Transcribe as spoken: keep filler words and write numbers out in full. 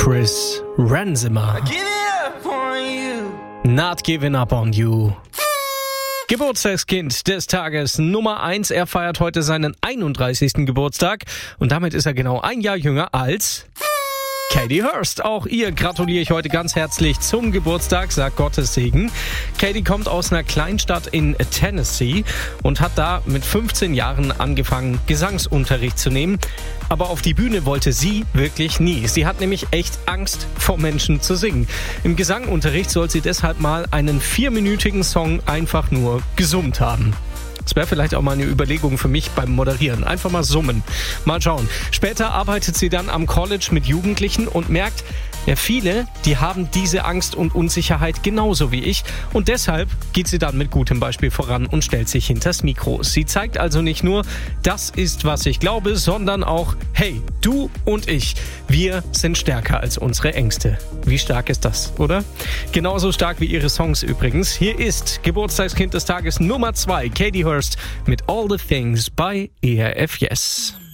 Chris Ranzimer. Not giving up on you. Geburtstagskind des Tages Nummer eins. Er feiert heute seinen einunddreißigsten Geburtstag und damit ist er genau ein Jahr jünger als Katie Hurst. Auch ihr gratuliere ich heute ganz herzlich zum Geburtstag, sagt Gottes Segen. Katie kommt aus einer Kleinstadt in Tennessee und hat da mit fünfzehn Jahren angefangen, Gesangsunterricht zu nehmen. Aber auf die Bühne wollte sie wirklich nie. Sie hat nämlich echt Angst, vor Menschen zu singen. Im Gesangunterricht soll sie deshalb mal einen vierminütigen Song einfach nur gesummt haben. Das wäre vielleicht auch mal eine Überlegung für mich beim Moderieren. Einfach mal summen. Mal schauen. Später arbeitet sie dann am College mit Jugendlichen und merkt, ja, viele, die haben diese Angst und Unsicherheit genauso wie ich. Und deshalb geht sie dann mit gutem Beispiel voran und stellt sich hinters Mikro. Sie zeigt also nicht nur, das ist, was ich glaube, sondern auch, hey, du und ich, wir sind stärker als unsere Ängste. Wie stark ist das, oder? Genauso stark wie ihre Songs übrigens. Hier ist Geburtstagskind des Tages Nummer zwei, Katie Hurst mit All the Things bei E R F Yes.